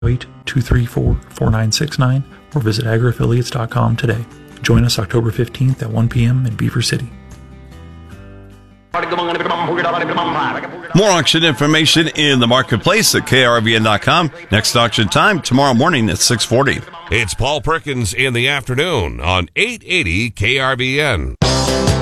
8-234-4969 or visit agroaffiliates.com today. Join us October 15th at 1 p.m. in Beaver City. More auction information in the marketplace at krvn.com. Next auction time tomorrow morning at 6:40. It's Paul Perkins in the afternoon on 880 KRVN.